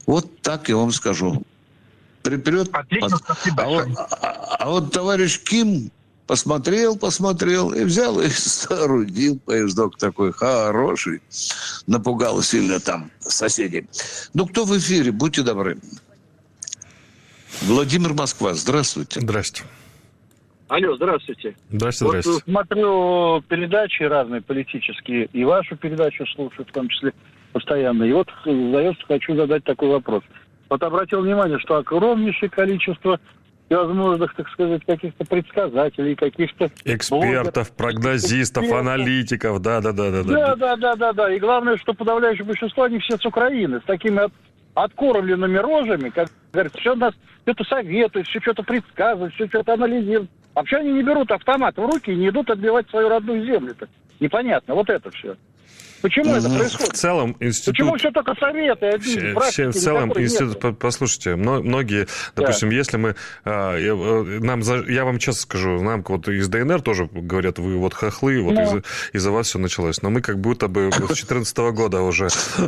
Вот так я вам скажу. Приперед. Отлично, спасибо. А вот товарищ Ким посмотрел и взял и соорудил поездок такой хороший. Напугал сильно там соседей. Ну, кто в эфире? Будьте добры. Владимир, Москва. Здравствуйте. Здрасте. Алло, здравствуйте. Здрасте. Вот смотрю передачи разные политические, и вашу передачу слушаю, в том числе постоянно. И вот хочу задать такой вопрос. Вот обратил внимание, что огромнейшее количество всевозможных, так сказать, каких-то предсказателей, каких-то... Экспертов, прогнозистов, аналитиков, да. Да. И главное, что подавляющее большинство, они все с Украины, с такими откормленными рожами, как говорят, все нас что-то советуют, все что-то предсказывают, все что-то анализируют. Вообще они не берут автомат в руки и не идут отбивать свою родную землю-то. Непонятно, вот это все. Почему это происходит? В целом институт... Почему все только советы? В целом институт... Послушайте, многие, допустим, если мы... Я вам честно скажу, нам вот из ДНР тоже говорят, вы вот хохлы, вот из-за вас все началось. Но мы как будто бы с 2014 года уже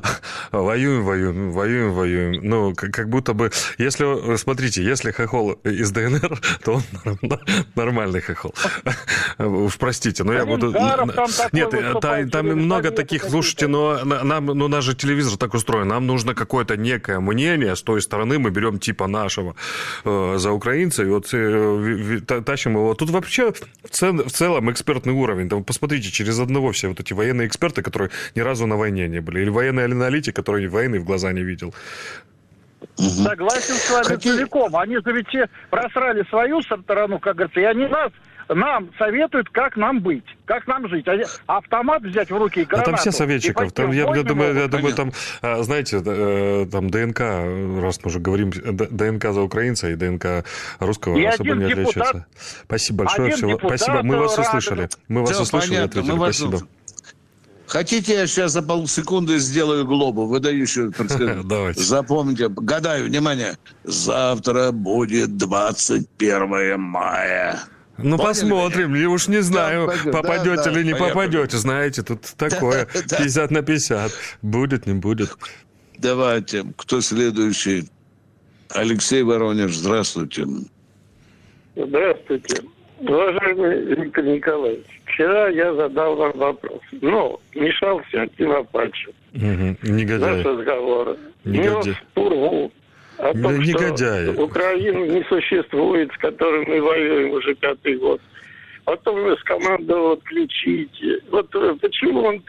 воюем. Ну, как будто бы... Смотрите, если хохол из ДНР, то он нормальный хохол. Уж простите, но я буду... Нет, там много таких... Слушайте, но наш же телевизор так устроен. Нам нужно какое-то некое мнение с той стороны. Мы берем типа нашего за украинца и вот тащим его. Тут вообще в целом экспертный уровень. Там, посмотрите, через одного все вот эти военные эксперты, которые ни разу на войне не были. Или военный аналитик, который войны в глаза не видел. Согласен с вами целиком. Они же ведь все просрали свою сторону, как говорится, и они нам советуют, как нам быть, как нам жить. Автомат взять в руки и гранату. Там все советчиков. Там, я думаю, там, знаете, там ДНК, раз мы уже говорим, ДНК за украинца и ДНК русского и особо не отличается. Спасибо большое. Спасибо. Мы вас услышали. Ответили. Спасибо. Хотите, я сейчас за полсекунды сделаю глобу, выдающую, так сказать. Давайте. Запомните, гадаю, внимание, завтра будет 21 мая. Ну, поняли, посмотрим, я уж не знаю, попадете или не попадете. Знаете, тут такое, 50 на 50. Будет, не будет. Давайте, кто следующий? Алексей Воронеж, здравствуйте. Здравствуйте. Уважаемый Виктор Николаевич, вчера я задал вам вопрос, но мешался Аким Апачев. Негодяй. Наш разговор. Негодяй. О том, негодяи. Что Украины не существует, с которой мы воюем уже 5-й год. Потом скомандовал отключите. Вот почему он...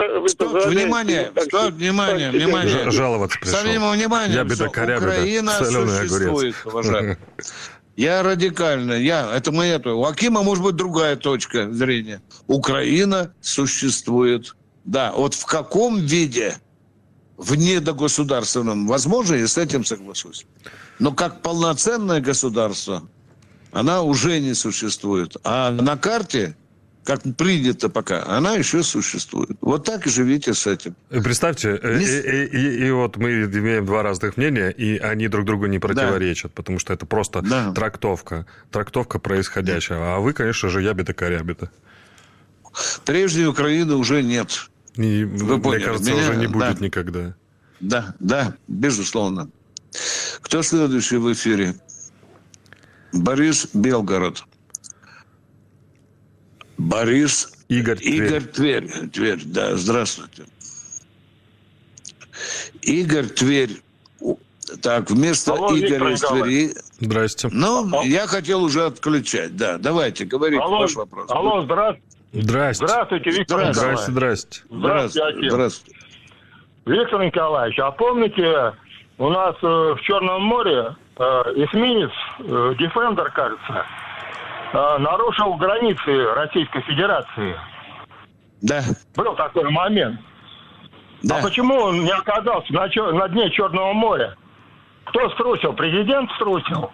Внимание. Жаловаться пришел. Внимание. Украина существует, уважаемый. Я радикально, это моя точка. У Акима может быть другая точка зрения. Украина существует. Да, вот в каком виде? В недогосударственном, возможно, я с этим соглашусь. Но как полноценное государство, она уже не существует. А на карте, как принято пока, она еще существует. Вот так и живите с этим. Представьте, и вот мы имеем два разных мнения, и они друг другу не противоречат, потому что это просто трактовка происходящего. А вы, конечно же, ябеда-корябеда. Прежней Украины уже нет. И, мне кажется, уже не будет никогда. Да, безусловно. Кто следующий в эфире? Борис, Белгород. Борис. Игорь, Тверь. Да, здравствуйте. Игорь, Тверь. Так, вместо Игоря из Твери... Здрасте. Я хотел уже отключать. Да, давайте, говорите ваш вопрос. Алло, Здрасте. Здравствуйте, Виктор Николаевич. Здравствуйте. Виктор Николаевич, а помните, у нас в Черном море эсминец, Defender, кажется, нарушил границы Российской Федерации. Да. Был такой момент. Да. А почему он не оказался на дне Черного моря? Кто струсил? Президент струсил?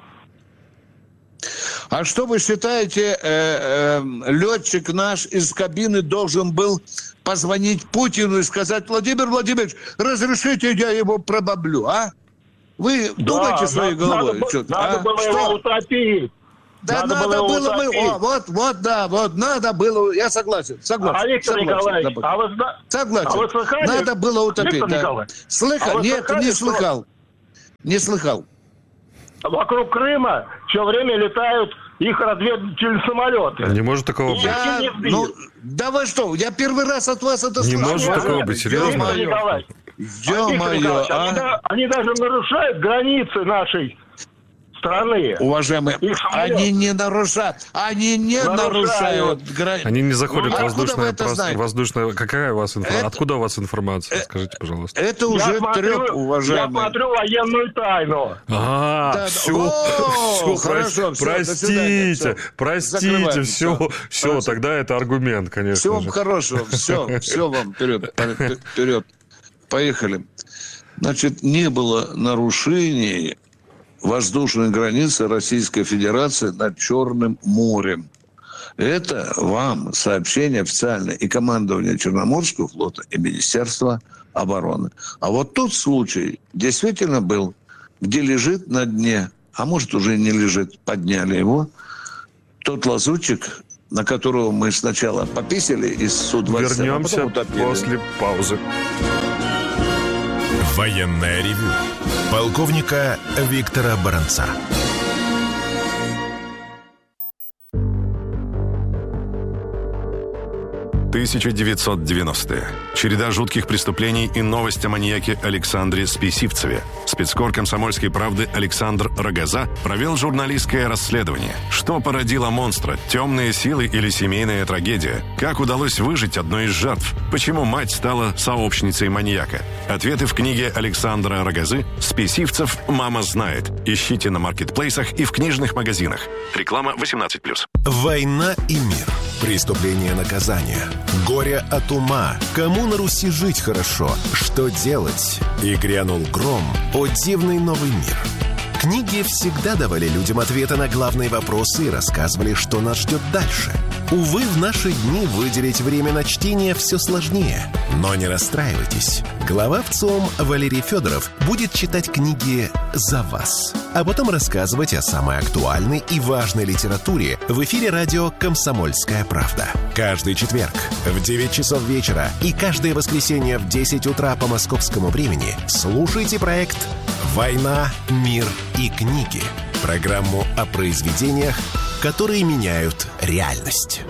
А что вы считаете, летчик наш из кабины должен был позвонить Путину и сказать: Владимир Владимирович, разрешите, я его пробаблю, а? Вы думаете своей головой? Надо было его утопить. Да, надо было. Надо было. Я согласен. А Виктор Николаевич, согласен. А вы слыхали? Надо было утопить. Виктор Николаевич, Слыхал? Нет, не слыхал. Не слыхал. Вокруг Крыма все время летают их разведывательные самолеты. Не может такого быть. Да вы что, я первый раз от вас это слышу. Не может такого быть, серьезно? Ё-моё, они даже нарушают границы нашей страны. Уважаемые, они не нарушают границы. Они не заходят в воздушное... Какая у вас информация? Откуда у вас информация? Скажите, пожалуйста. Это уже трёп, уважаемые. Я смотрю военную тайну. Все, хорошо, простите, все, тогда это аргумент, конечно. Всего вам хорошего, все вам вперед. Поехали. Значит, не было нарушений воздушной границы Российской Федерации над Черным морем. Это вам сообщение официальное и командование Черноморского флота, и Министерства обороны. А вот тот случай действительно был, где лежит на дне, а может уже и не лежит, подняли его, тот лазутчик, на которого мы сначала пописали из Су-27. Вернемся после паузы. Военное ревю полковника Виктора Баранца. 1990-е. Череда жутких преступлений и новость о маньяке Александре Списивцеве. Спецкор «Комсомольской правды» Александр Рогоза провел журналистское расследование. Что породило монстра? Темные силы или семейная трагедия? Как удалось выжить одной из жертв? Почему мать стала сообщницей маньяка? Ответы в книге Александра Рогозы «Списивцев. Мама знает». Ищите на маркетплейсах и в книжных магазинах. Реклама 18+. Война и мир. Преступление, наказание. Горе от ума. Кому на Руси жить хорошо? Что делать? И грянул гром. О дивный новый мир. Книги всегда давали людям ответы на главные вопросы и рассказывали, что нас ждет дальше. Увы, в наши дни выделить время на чтение все сложнее. Но не расстраивайтесь. Глава ВЦИОМ Валерий Федоров будет читать книги за вас, а потом рассказывать о самой актуальной и важной литературе в эфире радио «Комсомольская правда». Каждый четверг в 9 часов вечера и каждое воскресенье в 10 утра по московскому времени слушайте проект «Война, мир и книги». Программу о произведениях, которые меняют реальность.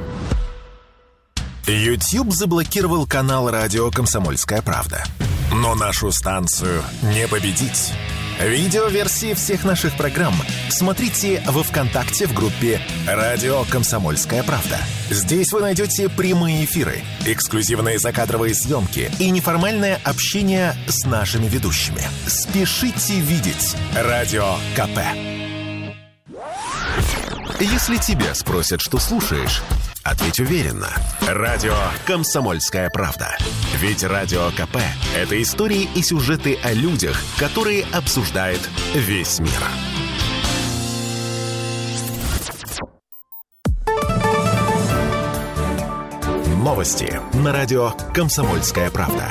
YouTube заблокировал канал радио «Комсомольская правда». Но нашу станцию не победить. Видеоверсии всех наших программ смотрите во ВКонтакте в группе «Радио Комсомольская правда». Здесь вы найдете прямые эфиры, эксклюзивные закадровые съемки и неформальное общение с нашими ведущими. Спешите видеть Радио КП. Если тебя спросят, что слушаешь, ответь уверенно. Радио «Комсомольская правда». Ведь Радио КП – это истории и сюжеты о людях, которые обсуждает весь мир. Новости на радио «Комсомольская правда».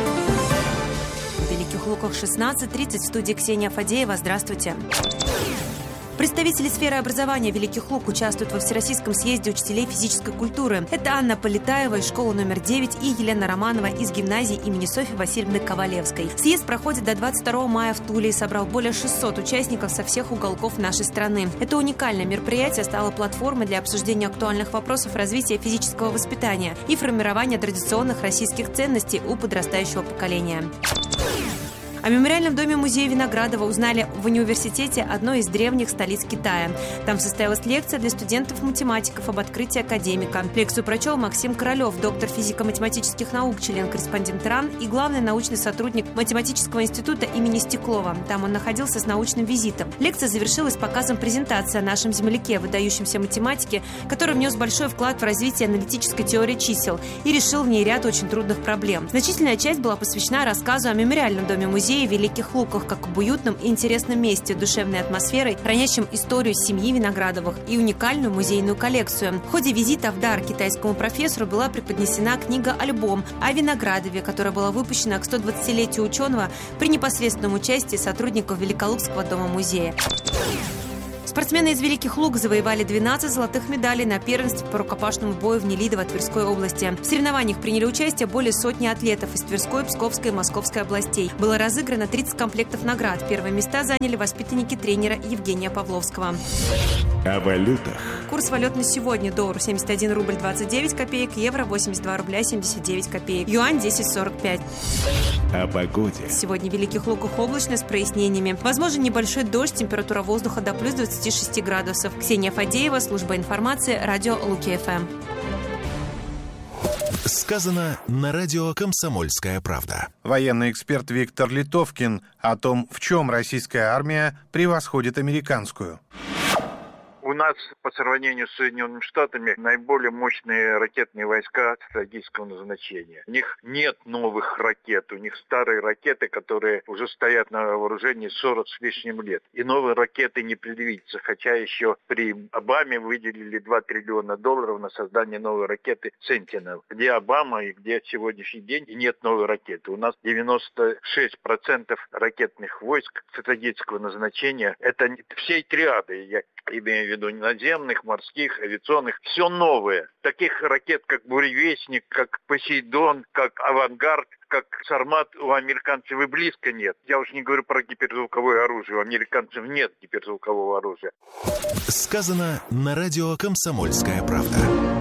В Великих Луках 16:30 в студии Ксения Фадеева. Здравствуйте. Представители сферы образования Великих Лук участвуют во Всероссийском съезде учителей физической культуры. Это Анна Полетаева из школы номер 9 и Елена Романова из гимназии имени Софьи Васильевны Ковалевской. Съезд проходит до 22 мая в Туле и собрал более 600 участников со всех уголков нашей страны. Это уникальное мероприятие стало платформой для обсуждения актуальных вопросов развития физического воспитания и формирования традиционных российских ценностей у подрастающего поколения. О мемориальном доме музея Виноградова узнали в университете одной из древних столиц Китая. Там состоялась лекция для студентов-математиков об открытии академика. Лекцию прочел Максим Королев, доктор физико-математических наук, член-корреспондент РАН и главный научный сотрудник математического института имени Стеклова. Там он находился с научным визитом. Лекция завершилась показом презентации о нашем земляке, выдающемся математике, который внес большой вклад в развитие аналитической теории чисел и решил в ней ряд очень трудных проблем. Значительная часть была посвящена рассказу о мемориальном доме музея в Великих Луках как об уютном и интересном месте, душевной атмосферой, хранящем историю семьи Виноградовых и уникальную музейную коллекцию. В ходе визита в дар китайскому профессору была преподнесена книга-альбом о Виноградове, которая была выпущена к 120-летию ученого при непосредственном участии сотрудников Великолукского дома-музея. Спортсмены из Великих Луг завоевали 12 золотых медалей на первенстве по рукопашному бою в Нелидово Тверской области. В соревнованиях приняли участие более сотни атлетов из Тверской, Псковской и Московской областей. Было разыграно 30 комплектов наград. Первые места заняли воспитанники тренера Евгения Павловского. О валютах. Курс валют на сегодня: доллар 71 рубль 29 копеек, евро 82 рубля 79 копеек, юань 10,45. О погоде. Сегодня в Великих Луках облачно с прояснениями. Возможен небольшой дождь, температура воздуха до плюс 26 градусов. Ксения Фадеева, служба информации, радио Луки-ФМ. Сказано на радио «Комсомольская правда». Военный эксперт Виктор Литовкин о том, в чем российская армия превосходит американскую. У нас по сравнению с Соединенными Штатами наиболее мощные ракетные войска стратегического назначения. У них нет новых ракет, у них старые ракеты, которые уже стоят на вооружении 40 с лишним лет. И новые ракеты не предвидится, хотя еще при Обаме выделили $2 триллиона на создание новой ракеты «Сентинел». Где Обама и где сегодняшний день, и нет новой ракеты. У нас 96% ракетных войск стратегического назначения. Это всей триады, я имею в виду наземных, морских, авиационных, все новое. Таких ракет, как «Буревестник», как «Посейдон», как «Авангард», как «Сармат» у американцев и близко нет. Я уж не говорю про гиперзвуковое оружие. У американцев нет гиперзвукового оружия. Сказано на радио «Комсомольская правда».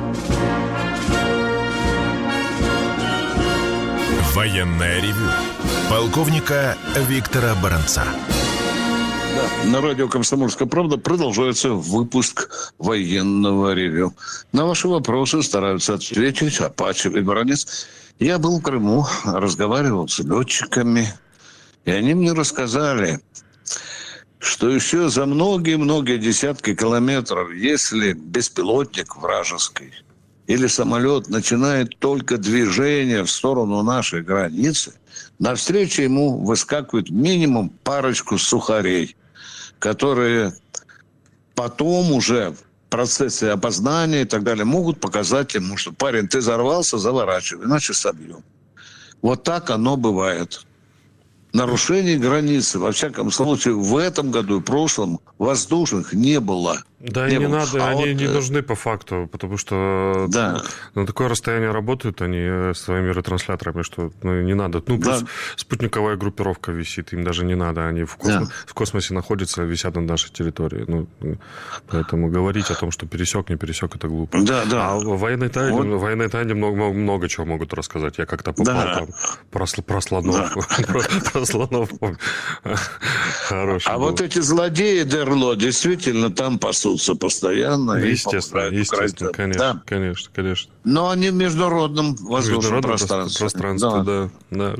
Военное ревю полковника Виктора Баранца. На радио «Комсомольская правда» продолжается выпуск военного ревю. На ваши вопросы стараются ответить Апачев и Баранец. Я был в Крыму, разговаривал с летчиками, и они мне рассказали, что еще за многие-многие десятки километров, если беспилотник вражеский или самолет начинает только движение в сторону нашей границы, навстречу ему выскакивает минимум парочку сухарей, которые потом уже в процессе опознания и так далее могут показать ему, что парень, ты взорвался, заворачивай, иначе собьем. Вот так оно бывает. Нарушений границы, во всяком случае, в этом году и в прошлом воздушных не было. Да, не надо, они не нужны по факту, потому что на такое расстояние работают они своими ретрансляторами, что не надо. Плюс спутниковая группировка висит, им даже не надо, они в космосе находятся, висят над нашей территорией. Поэтому говорить о том, что пересек, не пересек, это глупо. А в военной тайне много чего могут рассказать. Я как-то попал там про слонов. Про слонов. Хороший. Вот эти злодеи Дерло действительно там пасутся постоянно. Естественно, конечно. Но они в международном воздушном пространстве. Да.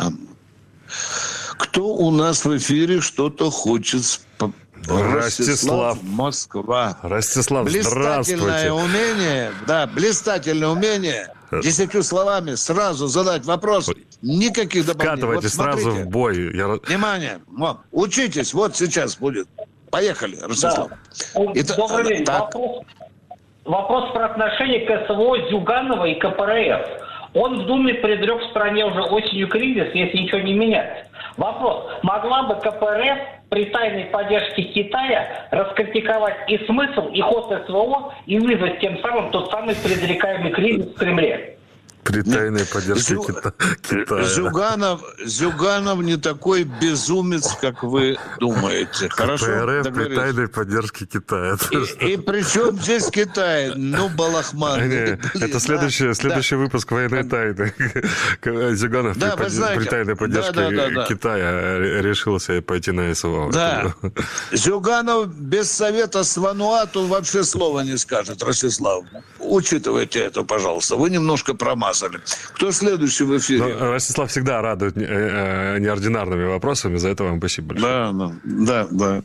Кто у нас в эфире что-то хочет? Ростислав, Москва. Ростислав, блистательное умение, блистательное умение 10 словами сразу задать вопрос. Никаких дополнений. Вкатывайте сразу в бой. Внимание. Учитесь. Вот сейчас будет. Поехали, Ростислав. Добрый день. Вопрос про отношение к СВО Зюганова и КПРФ. Он в Думе предрек в стране уже осенью кризис, если ничего не менять. Вопрос. Могла бы КПРФ при тайной поддержке Китая раскритиковать и смысл, и ход СВО, и вызвать тем самым тот самый предрекаемый кризис в Кремле? При тайной поддержке Китая. Зюганов не такой безумец, как вы думаете. Хорошо? КПРФ при тайной поддержке Китая. И при чем здесь Китай? Балахман. Это следующий выпуск военной тайны. Зюганов при тайной поддержке Китая решился пойти на СВО. Да. Зюганов без совета с Вануату вообще слова не скажет, Ростислав. Учитывайте это, пожалуйста. Вы немножко промазали. Кто следующий в эфире? Ростислав всегда радует неординарными вопросами. За это вам спасибо большое. Да.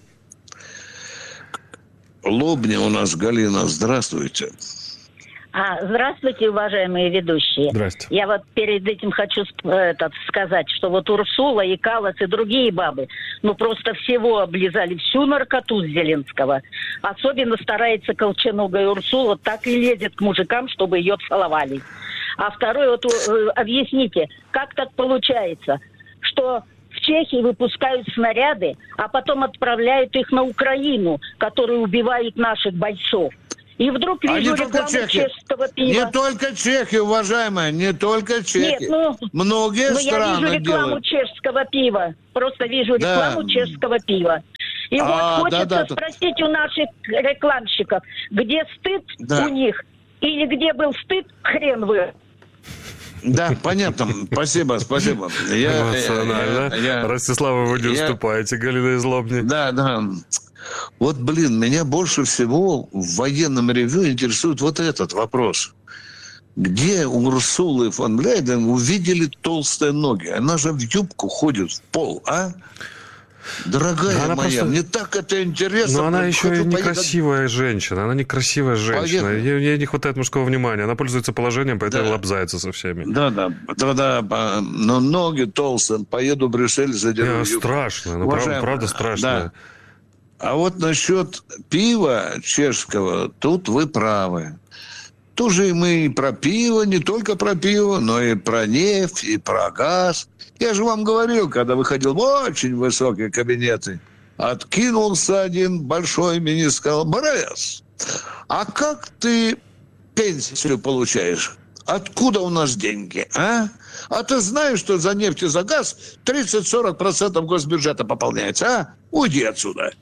Лобня у нас, Галина. Здравствуйте. Здравствуйте, уважаемые ведущие. Здрасте. Я вот перед этим хочу сказать, что вот Урсула и Каллас и другие бабы, просто всего облизали всю наркоту с Зеленского. Особенно старается колченогая Урсула, так и лезет к мужикам, чтобы ее целовали. А второй, объясните, как так получается, что в Чехии выпускают снаряды, а потом отправляют их на Украину, которые убивают наших бойцов. И вдруг вижу рекламу чешского пива. Не только чехи, уважаемая, не только чехи. Нет, многие страны я вижу рекламу делают. чешского пива. Просто вижу рекламу чешского пива. И хочется спросить у наших рекламщиков, где стыд у них, или где был стыд, хрен вы. Да, понятно. Спасибо. Эмоционально. Ростислава, вы не уступаете, Галина из Лобни. Да. Вот, меня больше всего в военном ревью интересует вот этот вопрос. Где у Урсулы фон Лейден увидели толстые ноги? Она же в юбку ходит в пол, а? Дорогая она моя, мне так это интересно. Но она еще и некрасивая женщина. Она некрасивая женщина. Ей не хватает мужского внимания. Она пользуется положением, поэтому лобзается со всеми. Да. Но ноги толстые. Поеду в Брюссель, задержу. Страшно. Правда страшно. Да. А вот насчет пива чешского, тут вы правы. Тоже и мы и про пиво, не только про пиво, но и про нефть, и про газ. Я же вам говорил, когда выходил в очень высокие кабинеты, откинулся один большой министр, сказал: Борис, а как ты пенсию получаешь? Откуда у нас деньги, а? А ты знаешь, что за нефть и за газ 30-40% госбюджета пополняется, а? Уйди отсюда.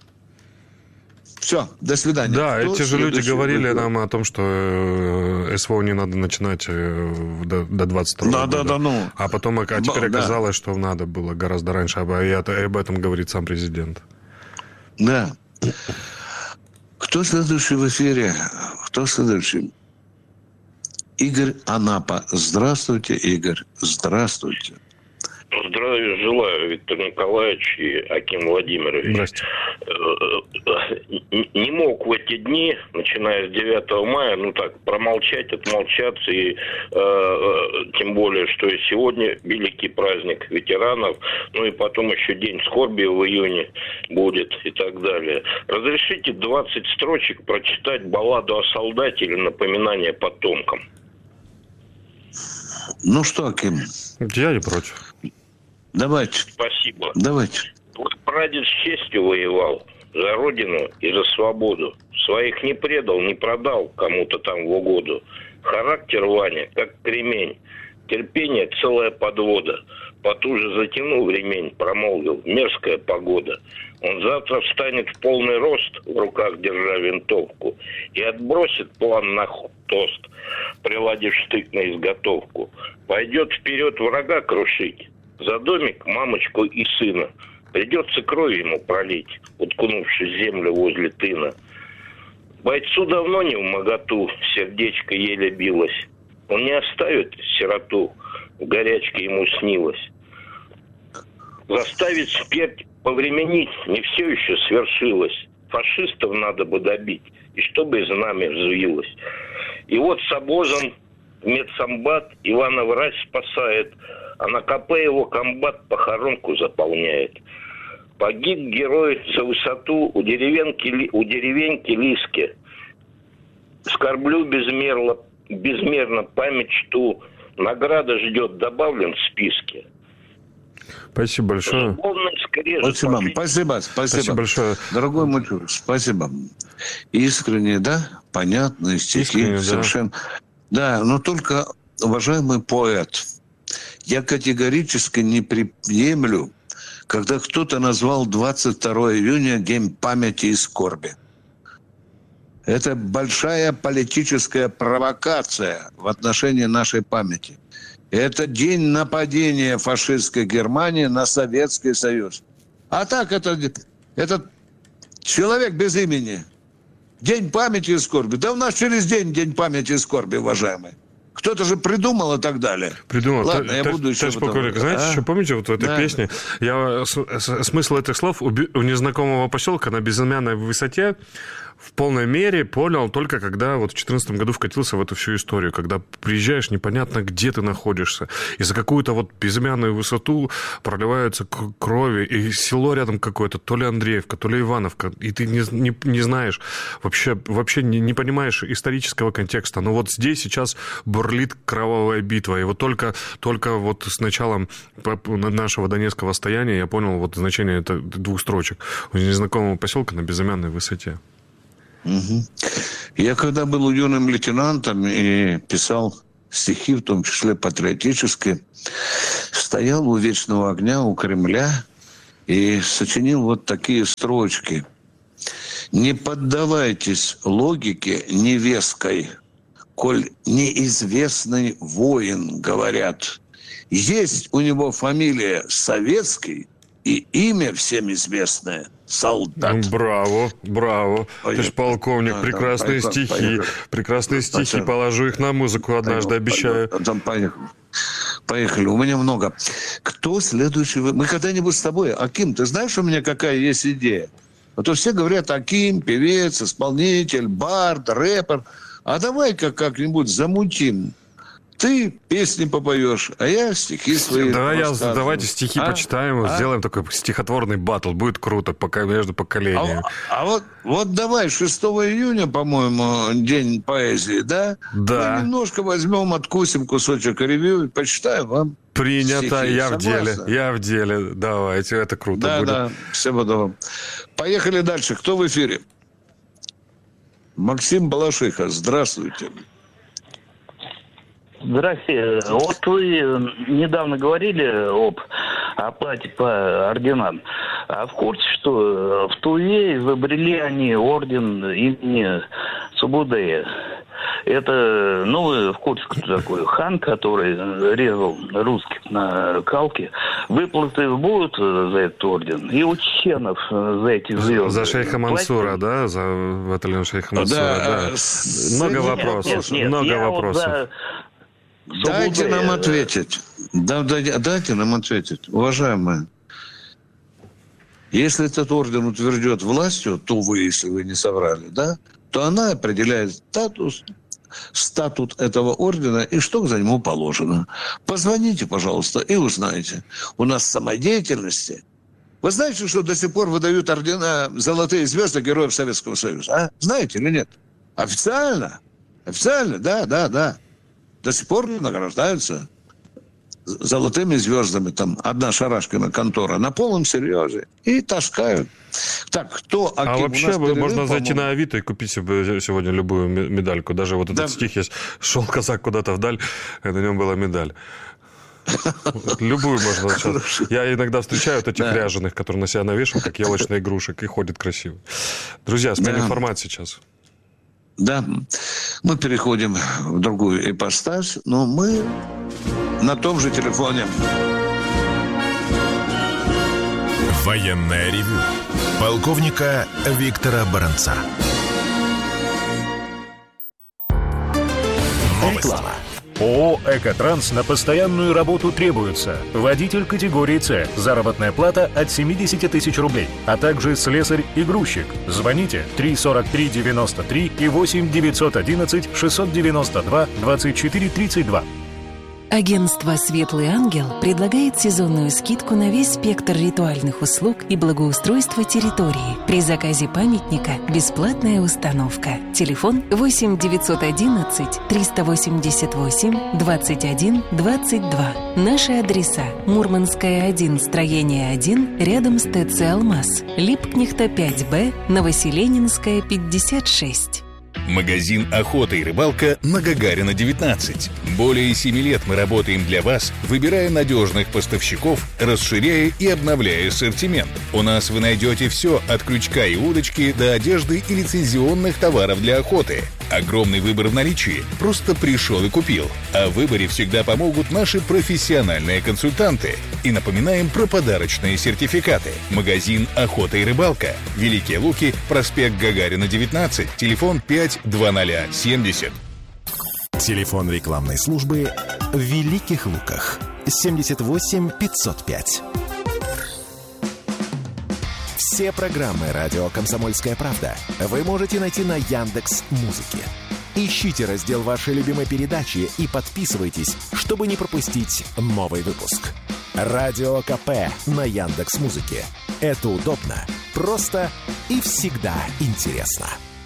Все, до свидания. Да, эти же люди говорили нам о том, что СВО не надо начинать до 22 года. Да. А потом, теперь оказалось, что надо было гораздо раньше. И об этом говорит сам президент. Да. Кто следующий в эфире? Кто следующий? Игорь Анапа. Здравствуйте, Игорь. Здравствуйте. Здравия желаю, Виктор Николаевич и Аким Владимирович. Здравствуйте. Не мог в эти дни, начиная с 9 мая, промолчать, отмолчаться. И тем более, что и сегодня великий праздник ветеранов, и потом еще день скорби в июне будет и так далее. Разрешите 20 строчек прочитать балладу о солдате или напоминание потомкам? Ну что, Аким? Я не против. Давайте. Спасибо. Давайте. Твой прадед с честью воевал за родину и за свободу. Своих не предал, не продал кому-то там в угоду. Характер Ваня, как кремень. Терпение — целая подвода. Потуже затянул ремень, промолвил: мерзкая погода. Он завтра встанет в полный рост, в руках держа винтовку, и отбросит план на тост, приладив штык на изготовку. Пойдет вперед врага крушить. За домик, мамочку и сына. Придется кровь ему пролить, уткнувшись в землю возле тына. Бойцу давно не вмоготу, сердечко еле билось. Он не оставит сироту, в горячке ему снилось. Заставить сперть повременить не все еще свершилось. Фашистов надо бы добить, и чтобы знамя взвилось. И вот Сабозан, медсамбат, Ивана врач спасает, а на КП его комбат похоронку заполняет. Погиб герой за высоту у деревеньки Лиски. Скорблю безмерно память чту. Награда ждет, добавлен в списке. Спасибо большое. Спасибо большое. Дорогой мой друг, спасибо. Искренне, да? Понятные стихи. Искренне, совершенно. Да, но только, уважаемый поэт, я категорически не приемлю, когда кто-то назвал 22 июня День памяти и скорби. Это большая политическая провокация в отношении нашей памяти. Это день нападения фашистской Германии на Советский Союз. А так это человек без имени. День памяти и скорби. Да у нас через день памяти и скорби, уважаемые. Кто-то же придумал и так далее. Придумал. Ладно, я буду еще... Знаете, еще помните вот в этой песне? Смысл этих слов: у незнакомого поселка на безымянной высоте в полной мере понял только когда вот в 2014 году вкатился в эту всю историю, когда приезжаешь, непонятно, где ты находишься, и за какую-то вот безымянную высоту проливаются крови, и село рядом какое-то, то ли Андреевка, то ли Ивановка, и ты не знаешь, вообще не понимаешь исторического контекста. Но вот здесь сейчас бурлит кровавая битва, и вот только вот с началом нашего донецкого стояния я понял вот значение 2 строчек. У незнакомого поселка на безымянной высоте. Угу. Я когда был юным лейтенантом и писал стихи, в том числе патриотические, стоял у вечного огня, у Кремля и сочинил вот такие строчки. «Не поддавайтесь логике невесткой, коль неизвестный воин, говорят. Есть у него фамилия Советский и имя всем известное – солдат». Браво. Ты ж полковник, прекрасные стихи. Прекрасные стихи, положу их на музыку однажды, обещаю. Поехали, у меня много. Кто следующий? Мы когда-нибудь с тобой, Аким, ты знаешь, у меня какая есть идея? А то все говорят, Аким, певец, исполнитель, бард, рэпер. А давай-ка как-нибудь замутим. Ты песни попоешь, а я стихи свои. Давайте стихи почитаем, сделаем такой стихотворный баттл. Будет круто, пока между поколениями. Вот давай, 6 июня, по-моему, день поэзии, да? Да. Мы немножко возьмем, откусим кусочек ревью и почитаем вам. Принято, стихи. я в деле. Давайте, это круто будет. Да, все буду. Поехали дальше. Кто в эфире? Максим Балашиха, здравствуйте. Здравствуйте. Вот вы недавно говорили об оплате по орденам. А в курсе, что в Туве изобрели они орден имени Субудея? Это, вы в курсе, кто такой? Хан, который резал русских на калке. Выплаты будут за этот орден? И у чеченов за эти звезды? За шейха Мансура, да? За батальон шейха Мансура, да. Много вопросов. Дайте нам ответить. Дайте нам ответить. Уважаемые, если этот орден утверждет властью, Тувы, если вы не соврали, да, то она определяет статут этого ордена и что за нему положено. Позвоните, пожалуйста, и узнаете. У нас самодеятельности. Вы знаете, что до сих пор выдают ордена «Золотые звезды» героев Советского Союза? А? Знаете или нет? Официально? Официально, да. До сих пор награждаются золотыми звездами. Там одна шарашкина контора на полном серьезе. И таскают. Так, кто... А вообще можно зайти на Авито и купить себе сегодня любую медальку. Даже вот этот стих есть. «Шел казак куда-то вдаль», и на нем была медаль. Любую можно сейчас. Я иногда встречаю этих ряженых, которые на себя навешивают, как елочные игрушек, и ходят красиво. Друзья, сменим формат сейчас. Да, мы переходим в другую ипостась, но мы на том же телефоне. Военное ревю полковника Виктора Баранца. Реклама. ООО «Экотранс» на постоянную работу требуется. Водитель категории «С». Заработная плата от 70 тысяч рублей. А также слесарь и грузчик. Звоните 343-93 и 8-911-692-24-32. Агентство «Светлый ангел» предлагает сезонную скидку на весь спектр ритуальных услуг и благоустройства территории. При заказе памятника бесплатная установка. Телефон 8 911 388 21 22. Наши адреса: Мурманская, 1, строение 1, рядом с ТЦ «Алмаз», Липкнехта, 5Б, Новоселенинская, 56. Магазин «Охота и рыбалка» на Гагарина, 19. Более 7 лет мы работаем для вас, выбирая надежных поставщиков, расширяя и обновляя ассортимент. У нас вы найдете все от крючка и удочки до одежды и лицензионных товаров для охоты. Огромный выбор в наличии. Просто пришел и купил. А в выборе всегда помогут наши профессиональные консультанты. И напоминаем про подарочные сертификаты. Магазин «Охота и рыбалка». Великие Луки, проспект Гагарина, 19. Телефон 52070. Телефон рекламной службы в Великих Луках. 78 505. Все программы «Радио Комсомольская правда» вы можете найти на Яндекс.Музыке. Ищите раздел вашей любимой передачи и подписывайтесь, чтобы не пропустить новый выпуск. Радио КП на Яндекс.Музыке. Это удобно, просто и всегда интересно.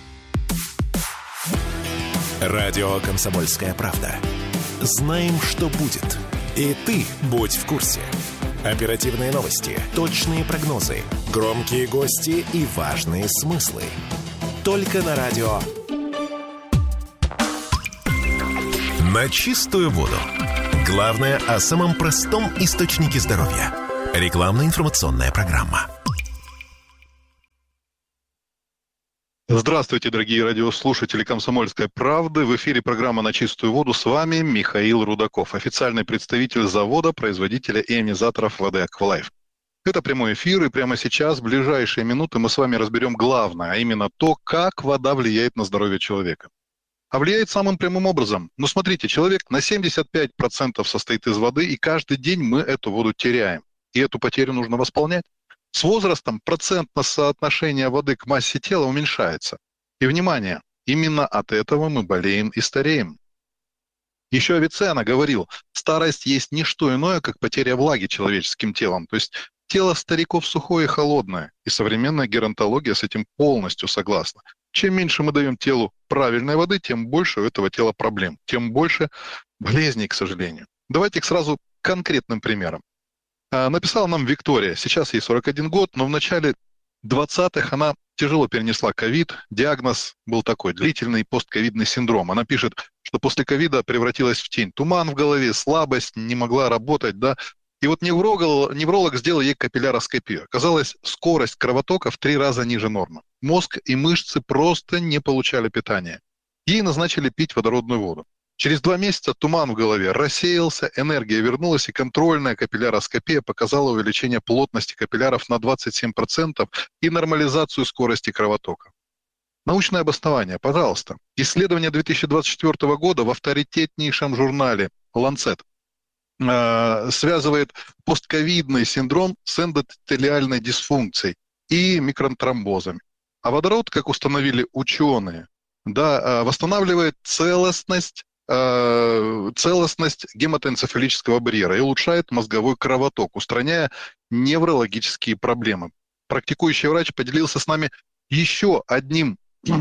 Радио «Комсомольская правда». Знаем, что будет. И ты будь в курсе. Оперативные новости, точные прогнозы, громкие гости и важные смыслы. Только на радио «На чистую воду». Главное о самом простом источнике здоровья. Рекламно-информационная программа. Здравствуйте, дорогие радиослушатели «Комсомольской правды». В эфире программа «На чистую воду». С вами Михаил Рудаков, официальный представитель завода, производителя и ионизаторов воды «Аквалайф». Это прямой эфир, и прямо сейчас, в ближайшие минуты, мы с вами разберем главное, а именно то, как вода влияет на здоровье человека. А влияет самым прямым образом. Ну, смотрите, человек на 75% состоит из воды, и каждый день мы эту воду теряем. И эту потерю нужно восполнять. С возрастом процентное соотношение воды к массе тела уменьшается. И, внимание, именно от этого мы болеем и стареем. Еще Авиценна говорил, старость есть не что иное, как потеря влаги человеческим телом. То есть тело стариков сухое и холодное. И современная геронтология с этим полностью согласна. Чем меньше мы даем телу правильной воды, тем больше у этого тела проблем, тем больше болезней, к сожалению. Давайте сразу к конкретным примерам. Написала нам Виктория, сейчас ей 41 год, но в начале 20-х она тяжело перенесла ковид. Диагноз был такой, длительный постковидный синдром. Она пишет, что после ковида превратилась в тень. Туман в голове, слабость, не могла работать, да. И вот невролог сделал ей капилляроскопию. Оказалось, скорость кровотока в 3 раза ниже нормы. Мозг и мышцы просто не получали питания. Ей назначили пить водородную воду. Через 2 месяца туман в голове рассеялся, энергия вернулась, и контрольная капилляроскопия показала увеличение плотности капилляров на 27% и нормализацию скорости кровотока. Научное обоснование, пожалуйста. Исследование 2024 года в авторитетнейшем журнале «Ланцет» связывает постковидный синдром с эндотелиальной дисфункцией и микротромбозами. А водород, как установили ученые, восстанавливает целостность гематоэнцефалического барьера и улучшает мозговой кровоток, устраняя неврологические проблемы. Практикующий врач поделился с нами еще одним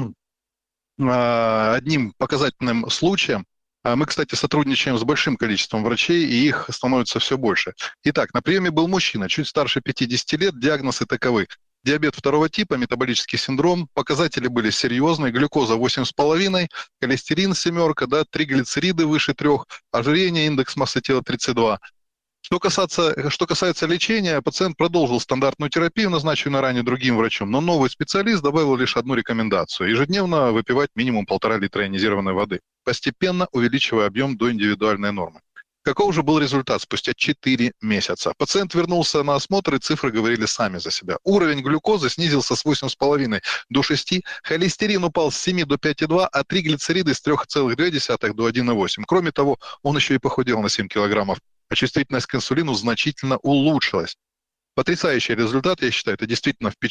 показательным случаем. Мы, кстати, сотрудничаем с большим количеством врачей, и их становится все больше. Итак, на приеме был мужчина, чуть старше 50 лет, диагнозы таковы. Диабет 2 типа, метаболический синдром, показатели были серьезные, глюкоза 8,5, холестерин 7, триглицериды выше 3, ожирение, индекс массы тела 32. Что касается лечения, пациент продолжил стандартную терапию, назначенную ранее другим врачом, но новый специалист добавил лишь одну рекомендацию – ежедневно выпивать минимум 1,5 литра ионизированной воды, постепенно увеличивая объем до индивидуальной нормы. Каков же был результат спустя 4 месяца? Пациент вернулся на осмотр, и цифры говорили сами за себя. Уровень глюкозы снизился с 8,5 до 6, холестерин упал с 7 до 5,2, а триглицериды с 3,2 до 1,8. Кроме того, он еще и похудел на 7 килограммов, а чувствительность к инсулину значительно улучшилась. Потрясающий результат, я считаю, это действительно